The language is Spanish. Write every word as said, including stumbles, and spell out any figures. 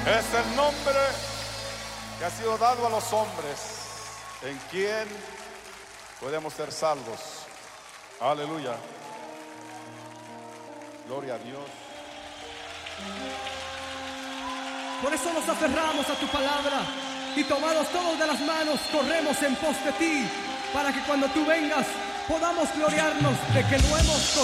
Es el nombre que ha sido dado a los hombres, en quien podemos ser salvos. Aleluya. Gloria a Dios. Por eso nos aferramos a tu palabra y tomados todos de las manos, corremos en pos de ti, para que cuando tú vengas podamos gloriarnos de que lo hemos